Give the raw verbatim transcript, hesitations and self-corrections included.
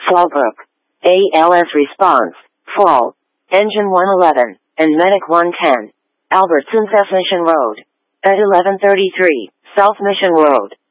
Fallbrook. A L S response. Fall. Engine one eleven, and Medic one ten. Albertsons F Mission Road. At eleven thirty-three, South Mission Road.